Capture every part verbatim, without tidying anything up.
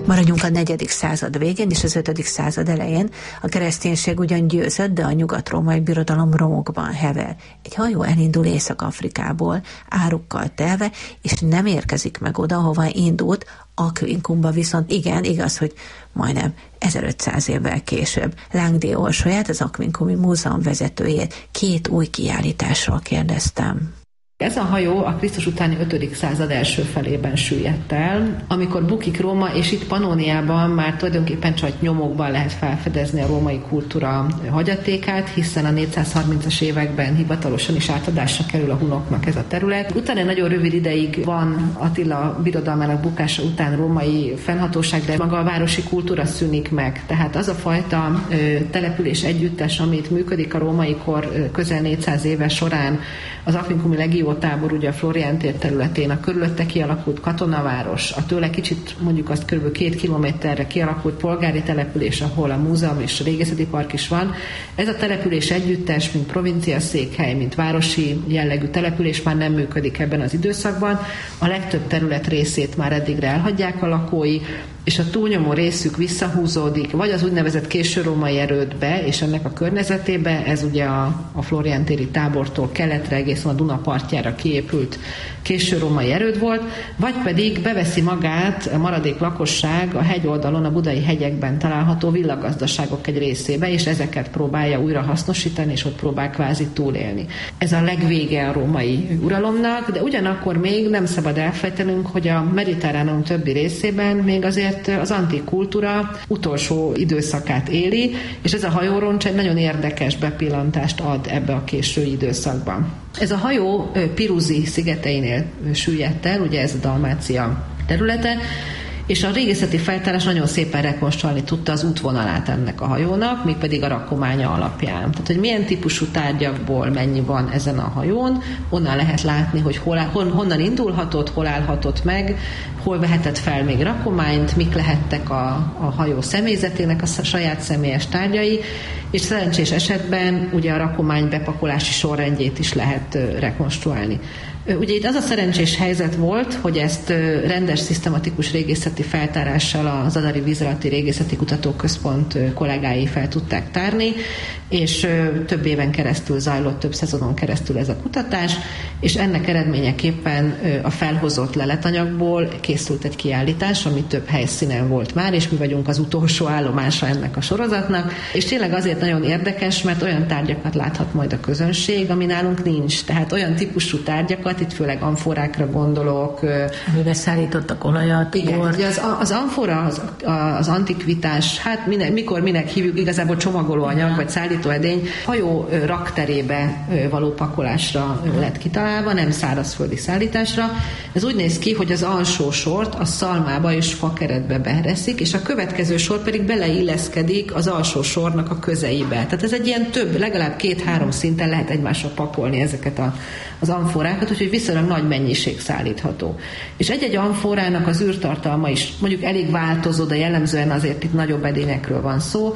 Maradjunk a negyedik század végén és az ötödik század elején. A kereszténység ugyan győzött, de a nyugat-római birodalom romokban hever. Egy hajó elindul Észak-Afrikából, árukkal telve, és nem érkezik meg oda, hova indult. Aquincumba viszont igen, igaz, hogy majdnem ezerötszáz évvel később. Langdé Orsolyát, az Aquincumi Múzeum vezetőjét két új kiállításról kérdeztem. Ez a hajó a Krisztus utáni ötödik század első felében süllyedt el, amikor bukik Róma, és itt Pannóniában már tulajdonképpen csak nyomokban lehet felfedezni a római kultúra hagyatékát, hiszen a négyszázharmincas években hivatalosan is átadásra kerül a hunoknak ez a terület. Utána nagyon rövid ideig van Attila birodalmának bukása után római fennhatóság, de maga a városi kultúra szűnik meg. Tehát az a fajta ö, település együttes, amit működik a római kor közel négyszáz éve során, az Aquincumi legiótábor ugye a Florián tér területén, a körülötte kialakult katonaváros, a tőle kicsit mondjuk azt kb. két kilométerre kialakult polgári település, ahol a múzeum és a régészeti park is van. Ez a település együttes, mint provincia székhely, mint városi jellegű település már nem működik ebben az időszakban. A legtöbb terület részét már eddigre elhagyják a lakói, és a túlnyomó részük visszahúzódik, vagy az úgynevezett későrómai erődbe, és ennek a környezetébe, ez ugye a, a Florián téri tábortól keletre, egészen a Duna partjára kiépült későrómai erőd volt, vagy pedig beveszi magát a maradék lakosság a hegyoldalon, a budai hegyekben található villagazdaságok egy részébe, és ezeket próbálja újra hasznosítani, és ott próbál kvázi túlélni. Ez a legvége a római uralomnak, de ugyanakkor még nem szabad elfelejtenünk, hogy a mediterránum többi részében még azért az antik kultúra utolsó időszakát éli, és ez a hajóroncs egy nagyon érdekes bepillantást ad ebbe a késői időszakban. Ez a hajó Piruzi szigeteinél süllyedt el, ugye ez a Dalmácia területe, és a régészeti feltárás nagyon szépen rekonstruálni tudta az útvonalát ennek a hajónak, mégpedig a rakománya alapján. Tehát, hogy milyen típusú tárgyakból mennyi van ezen a hajón, onnan lehet látni, hogy hol, hon, honnan indulhatott, hol állhatott meg, hol vehetett fel még rakományt, mik lehettek a, a hajó személyzetének a saját személyes tárgyai, és szerencsés esetben ugye a rakomány bepakolási sorrendjét is lehet rekonstruálni. Ugye itt az a szerencsés helyzet volt, hogy ezt rendes, szisztematikus régészeti feltárással az Adari Vízalatti Régészeti Kutatóközpont kollégái fel tudták tárni, és több éven keresztül zajlott, több szezonon keresztül ez a kutatás, és ennek eredményeképpen a felhozott leletanyagból készült egy kiállítás, ami több helyszínen volt már, és mi vagyunk az utolsó állomása ennek a sorozatnak, és tényleg azért nagyon érdekes, mert olyan tárgyakat láthat majd a közönség, ami nálunk nincs. Tehát olyan típusú tárgyakat, itt főleg amforákra gondolok. Amivel szállítottak olajat, igen, ugye az, az amfora, az, az antikvitás, hát minek, mikor, minek hívjuk, igazából csomagolóanyag, ja. vagy szállítóedény, hajó rakterébe való pakolásra ja. lett kitalálva, nem szárazföldi szállításra. Ez úgy néz ki, hogy az alsó sort a szalmába és fakeretbe bereszik, és a következő sor pedig beleilleszkedik az alsó sornak a közeibe. Tehát ez egy ilyen több, legalább két-három szinten lehet egymásra pakolni ezeket a, az amforákat, úgyhogy viszonylag nagy mennyiség szállítható. És egy-egy amforának az űrtartalma is mondjuk elég változó, de jellemzően azért itt nagyobb edényekről van szó.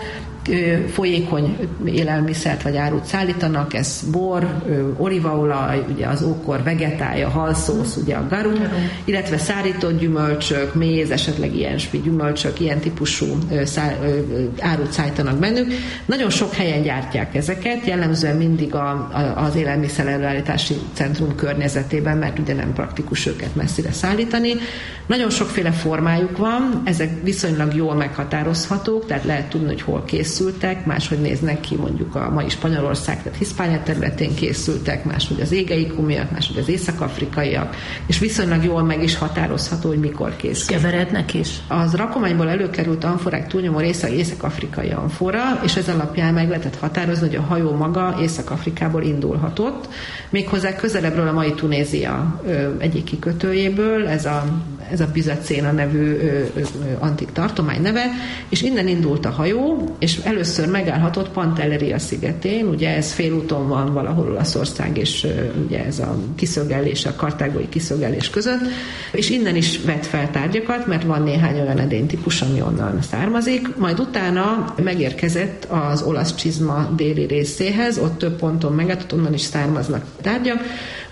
Folyékony élelmiszert vagy árut szállítanak, ez bor, olívaolaj, ugye az ókor vegetája, halszósz, ugye a garum, illetve szárított gyümölcsök, méz, esetleg ilyen gyümölcsök, ilyen típusú árut szállítanak bennük. Nagyon sok helyen gyártják ezeket, jellemzően mindig a, a, az élelmiszer előállítási centrum környezetében, mert ugye nem praktikus őket messzire szállítani. Nagyon sokféle formájuk van, ezek viszonylag jól meghatározhatók, tehát lehet tudni, hogy hol készültek, máshogy néznek ki mondjuk a mai Spanyolország, tehát Hiszpánia területén készültek, máshogy az égeikumiak, máshogy az észak-afrikaiak, és viszonylag jól meg is határozható, hogy mikor készül. Keverednek is? Az rakományból előkerült amforák túlnyomó része észak-afrikai amfora, és ez alapján meg lehetett határozni, hogy a hajó maga Észak-Afrikából indulhatott, méghozzá közelebbről a mai Tunézia egyik kikötőjéből, ez a ez a Byzacéna nevű ö, ö, antik tartomány neve, és innen indult a hajó, és először megállhatott Pantelleria szigetén, ugye ez félúton van valahol Olaszország, és ö, ugye ez a kiszögelés, a kartágói kiszögelés között, és innen is vett fel tárgyakat, mert van néhány olyan edénytípus, ami onnan származik, majd utána megérkezett az olasz csizma déli részéhez, ott több ponton megálltott, onnan is származnak tárgyak,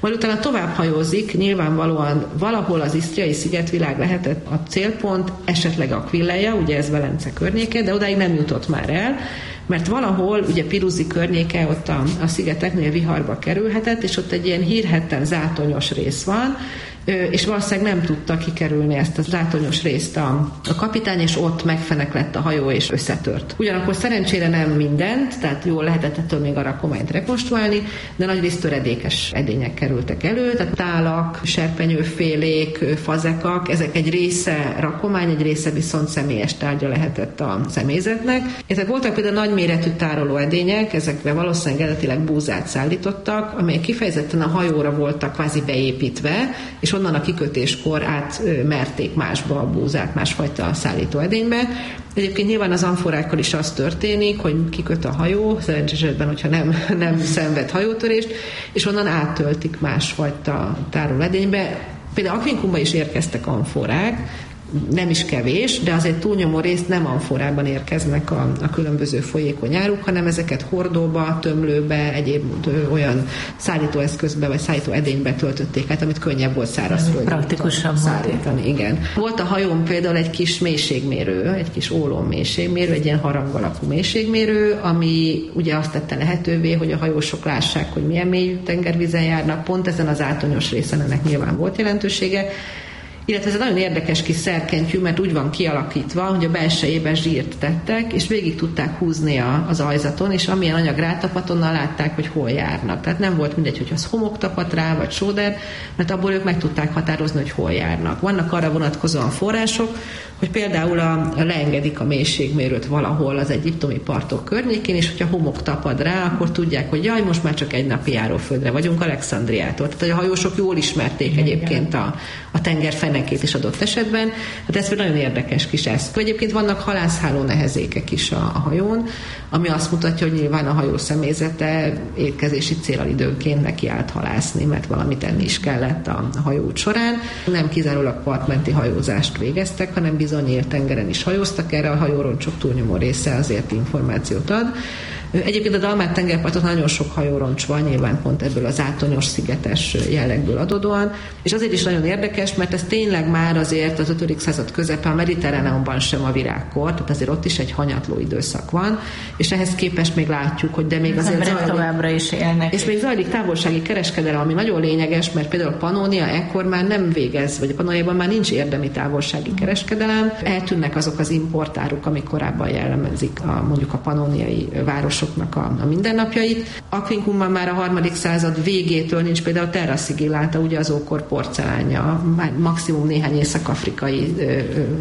Majd utána tovább hajózik, nyilvánvalóan valahol az isztriai szigetvilág lehetett a célpont, esetleg Aquileia, ugye ez Velence környéke, de odáig nem jutott már el, mert valahol, ugye Piruzi környéke, ott a, a szigeteknél viharba kerülhetett, és ott egy ilyen hírhedten zátonyos rész van, és valószínűleg nem tudta kikerülni ezt a zátonyos részt a, a kapitány, és ott megfeneklett a hajó, és összetört. Ugyanakkor szerencsére nem mindent, tehát jól lehetett ettől még a rakományt rekonstruálni, de nagyrészt töredékes edények kerültek elő, tehát tálak, serpenyőfélék, fazekak, ezek egy része rakomány, egy része viszont személyes tárgya lehetett a személyzetnek. Ezek voltak például nagyméretű tároló edények, ezekre valószínűleg eredetileg búzát szállítottak, amelyek kifejezetten a hajóra voltak kvázi beépítve, és onnan a kikötéskor átmerték másba a búzát, másfajta szállítóedénybe. Egyébként nyilván az amforákkal is az történik, hogy kiköt a hajó, szerencsés esetben, hogyha nem, nem szenved hajótörést, és onnan áttöltik másfajta tárolóedénybe. Például Aquincumba is érkeztek amforák, nem is kevés, de azért túlnyomó részt nem amforában érkeznek a, a különböző folyékony áruk, hanem ezeket hordóba, tömlőbe, egyéb olyan szállítóeszközbe vagy szállító edénybe töltötték át, amit könnyebb volt szárazföldön praktikusabb szállítani. Volt. Igen. Volt a hajón például egy kis mélységmérő, egy kis ólom mélységmérő, egy ilyen harang alakú mélységmérő, ami ugye azt tette lehetővé, hogy a hajósok lássák, hogy milyen mély tengervízen járnak, pont ezen az átonyos részen ennek nyilván volt jelentősége. Illetve ez egy nagyon érdekes kis szerkentyű, mert úgy van kialakítva, hogy a belsejében zsírt tettek, és végig tudták húzni a, az ajzaton, és amilyen anyag rátapadt, onnan látták, hogy hol járnak. Tehát nem volt mindegy, hogy az homok tapadt rá, vagy sóder, mert abból ők meg tudták határozni, hogy hol járnak. Vannak arra vonatkozóan források, hogy például a, a leengedik a mélységmérőt valahol az egyiptomi partok környékén, és hogyha homok tapad rá, akkor tudják, hogy jaj, most már csak egy napi járóföldre vagyunk Alexandriától. Tehát a hajósok jól ismerték egyébként a, a tenger fenekét is adott esetben. Hát ez nagyon érdekes kis eszköz. Egyébként vannak halászháló nehezékek is a, a hajón, ami azt mutatja, hogy nyilván a hajó személyzete étkezési céllal időnként neki állt halászni, mert valamit enni is kellett a, a hajóút során. Nem kizárólag partmenti hajózást végeztek, hanem bizony nyílt tengeren is hajóztak, erre a hajóroncsok túlnyomó része azért információt ad. Egyébként a Dalmát tengerparton nagyon sok hajóroncs van, nyilván pont ebből az átonyos szigetes jellegből adódóan, és azért is nagyon érdekes, mert ez tényleg már azért az ötödik század közepe a Mediterráneumban sem a virágkor, tehát azért ott is egy hanyatló időszak van, és ehhez képest még látjuk, hogy de még az azért zajlik, továbbra is élnek. És még zajlik távolsági kereskedelem, ami nagyon lényeges, mert például Pannonia ekkor már nem végez, vagy a Pannoniában már nincs érdemi távolsági kereskedelem, eltűnnek azok az importáruk, amik korábban jellemezik a, mondjuk a pannoniai város A, a mindennapjait. Aquincumban már a harmadik század végétől nincs például Terra Sigillata, ugye az ókor porcelánja, már maximum néhány észak-afrikai ö,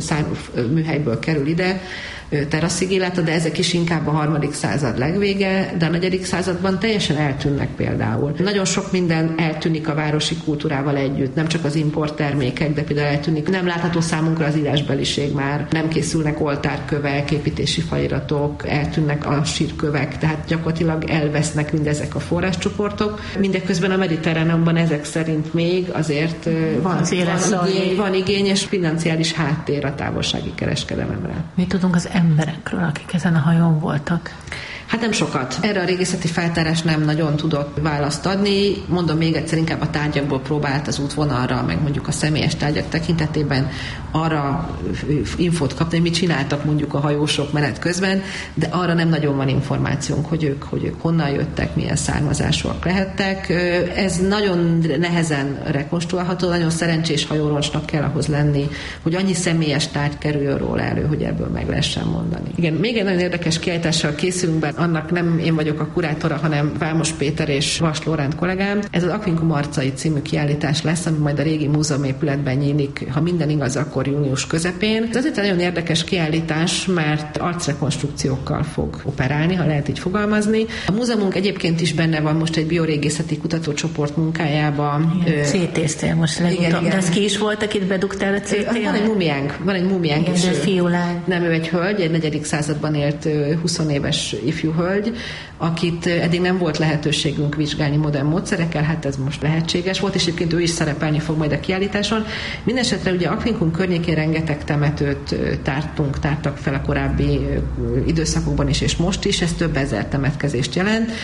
ö, műhelyből kerül ide, Terra Sigillata, de ezek is inkább a harmadik század legvége, de a negyedik században teljesen eltűnnek például. Nagyon sok minden eltűnik a városi kultúrával együtt, nem csak az import termékek, de például eltűnik. Nem látható számunkra az írásbeliség már, nem készülnek oltárkövek, építési feliratok, eltűnnek a sírkövek, tehát gyakorlatilag elvesznek mindezek a forráscsoportok. Mindeközben a Mediterráneumban ezek szerint még azért van, az van, igény, van igény és financiális háttér a távolsági kereskedelemre. Mi tudunk az emberekről, akik ezen a hajón voltak? Hát nem sokat. Erre a régészeti feltárás nem nagyon tudott választ adni. Mondom még egyszer, inkább a tárgyakból próbált az útvonalra, meg mondjuk a személyes tárgyak tekintetében arra infót kapni, hogy mit csináltak mondjuk a hajósok menet közben, de arra nem nagyon van információnk, hogy ők, hogy ők honnan jöttek, milyen származásúak lehettek. Ez nagyon nehezen rekonstruálható, nagyon szerencsés hajóroncsnak kell ahhoz lenni, hogy annyi személyes tárgy kerüljön róla elő, hogy ebből meg lehessen mondani. Igen, még egy nagyon érdekes kiállítással készülünk be, annak nem én vagyok a kurátora, hanem Vámos Péter és Vas Lóránt kollégám. Ez az Aquincum arcai című kiállítás lesz, ami majd a régi múzeumépületben nyílik, ha minden igaz, akkor június közepén. Ez azért egy nagyon érdekes kiállítás, mert arcrekonstrukciókkal fog operálni, ha lehet így fogalmazni. A múzeumunk egyébként is benne van most egy biorégészeti kutatócsoport munkájában. cé té-ztél most legutóbb. Igen, de ez ki is volt, akit bedugtál a cé té? Van egy mumiánk, van egy mumiánk is. Fiúlány. Nem, ő egy hölgy, egy negyedik században élt húsz éves ifjú hölgy, akit eddig nem volt lehetőségünk vizsgálni modern módszerekkel, hát ez most lehetséges volt, és egyébként ő is szerepelni fog majd a kiállításon. Mindenesetre ugye Aquincum környékén rengeteg temetőt tártunk, tártak fel a korábbi időszakokban is, és most is, ez több ezer temetkezést jelent.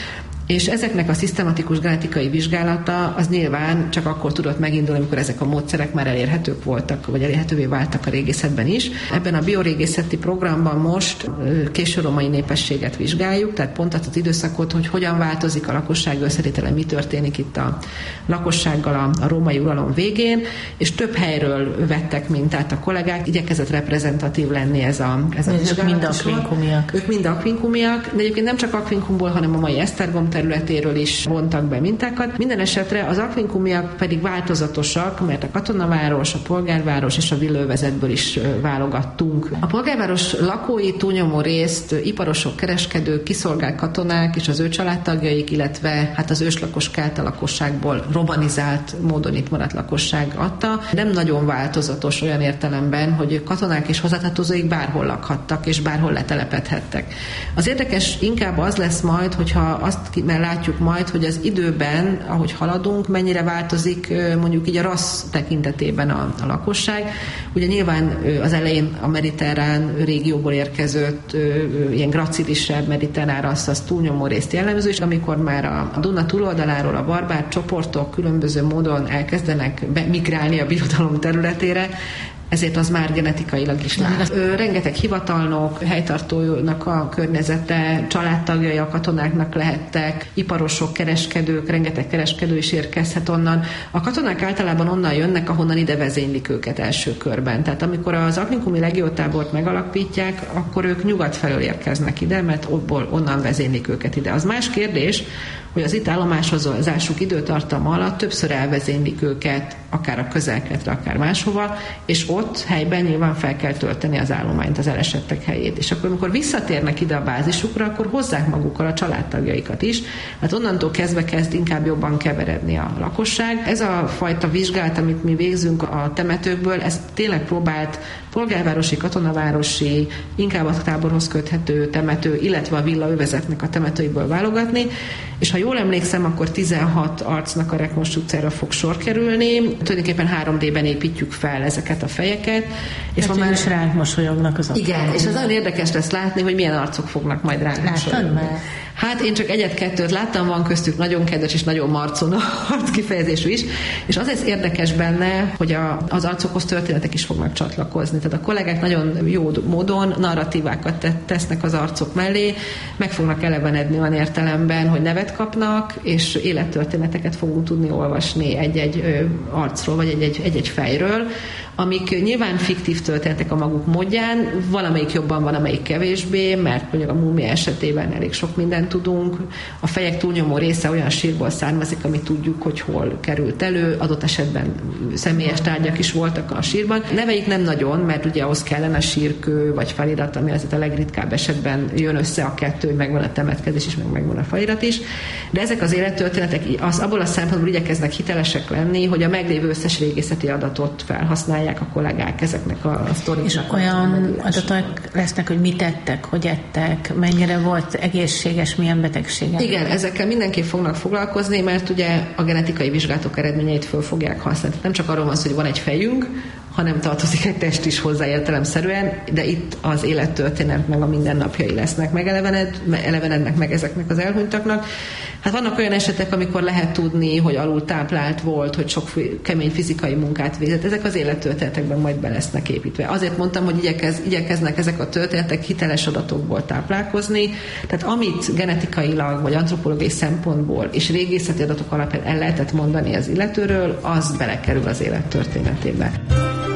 És ezeknek a szisztematikus genetikai vizsgálata az nyilván csak akkor tudott megindulni, amikor ezek a módszerek már elérhetők voltak, vagy elérhetővé váltak a régészetben is. Ebben a biorégészeti programban most késő római népességet vizsgáljuk, tehát pont azt az időszakot, hogy hogyan változik a lakosság összetétele, mi történik itt a lakossággal a, a római uralom végén, és több helyről vettek mintát a kollégák, igyekezett reprezentatív lenni ez a, ez a vizsgálat. Ők mind akvinkumiak. Ők mind akvinkumiak, de egyébként nem csak akvinkumból, hanem a mai Esztergom területéről is vontak be mintákat. Minden esetre az akvinkumiak pedig változatosak, mert a katonaváros, a polgárváros és a villővezetből is válogattunk. A polgárváros lakói túlnyomó részt iparosok, kereskedők, kiszolgált katonák és az ő családtagjaik, illetve hát az őslakos kelta lakosságból romanizált módon itt maradt lakosság adta. Nem nagyon változatos olyan értelemben, hogy katonák és hozzátartozóik bárhol lakhattak és bárhol letelepedhettek. Az érdekes inkább az lesz majd, hogyha azt mert látjuk majd, hogy az időben, ahogy haladunk, mennyire változik mondjuk így a rassz tekintetében a, a lakosság. Ugye nyilván az elején a mediterrán régióból érkezett ilyen gracilisebb mediterrán rassz az túlnyomó részt jellemző, és amikor már a Duna túloldaláról a barbár csoportok különböző módon elkezdenek migrálni a birodalom területére, ezért az már genetikailag is lát. Rengeteg hivatalnok, helytartónak a környezete, családtagjai a katonáknak lehettek, iparosok, kereskedők, rengeteg kereskedő is érkezhet onnan. A katonák általában onnan jönnek, ahonnan ide vezénylik őket első körben. Tehát amikor az akvinkumi legiótábort megalapítják, akkor ők nyugat felől érkeznek ide, mert abból onnan vezénylik őket ide. Az más kérdés, hogy az itt állomásozásuk időtartama alatt többször elvezénylik őket, akár a közel-keletre, akár máshova, és ott helyben nyilván fel kell tölteni az állományt, az elesettek helyét. És akkor, amikor visszatérnek ide a bázisukra, akkor hozzák magukkal a családtagjaikat is. Hát onnantól kezdve kezd inkább jobban keveredni a lakosság. Ez a fajta vizsgálat, amit mi végzünk a temetőkből, ez tényleg próbált polgárvárosi, katonavárosi, inkább a táborhoz köthető temető, illetve a villaövezetnek a temetőiből válogatni, és ha jól emlékszem, akkor tizenhat arcnak a rekonstrukcióra fog sor kerülni. Tulajdonképpen három dében építjük fel ezeket a fejeket. És hát már is ránk mosolyognak az igen, arcok. És az nagyon érdekes lesz látni, hogy milyen arcok fognak majd ránk mosolyogni. Már? Hát én csak egyet-kettőt láttam, van köztük nagyon kedves és nagyon marcon arc kifejezésű is, és az ez érdekes benne, hogy a, az arcokhoz történetek is fognak csatlakozni. Tehát a kollégák nagyon jó módon narratívákat tesznek az arcok mellé, meg fognak elevenedni olyan értelemben, hogy nevet kapnak, és élettörténeteket fogunk tudni olvasni egy-egy arcról, vagy egy-egy, egy-egy fejről, amik nyilván fiktív történetek a maguk módján, valamelyik jobban van, amelyik kevésbé, mert mondjuk a múmia esetében elég sok mindent tudunk. A fejek túlnyomó része olyan sírból származik, amit tudjuk, hogy hol került elő, adott esetben személyes tárgyak is voltak a sírban. Neveik nem nagyon, mert ugye ahhoz kellene a sírkő vagy felirat, ami azért a legritkább esetben jön össze a kettő, hogy megvan a temetkezés is, meg megvan a felirat is. De ezek az élettörténetek az abból a szempontból igyekeznek hitelesek lenni, hogy a meglévő összes régészeti adatot felhasználják a kollégák ezeknek a, a sztoriknak. És olyan adatok lesznek, hogy mit ettek, hogy ettek, mennyire volt egészséges, milyen betegségek? Igen, ezekkel mindenképp fognak foglalkozni, mert ugye a genetikai vizsgálatok eredményeit föl fogják használni. Nem csak arról van szó, hogy van egy fejünk, hanem tartozik egy test is hozzá értelemszerűen, de itt az élettörténet meg a mindennapjai lesznek megelevened, elevenednek meg ezeknek az elhunytaknak. Hát vannak olyan esetek, amikor lehet tudni, hogy alul táplált volt, hogy sok kemény fizikai munkát végzett. Ezek az élettörténetekben majd be lesznek építve. Azért mondtam, hogy igyekez, igyekeznek ezek a történetek hiteles adatokból táplálkozni. Tehát amit genetikailag vagy antropológiai szempontból és régészeti adatok alapján el lehetett mondani az illetőről, az belekerül az élettörténetébe.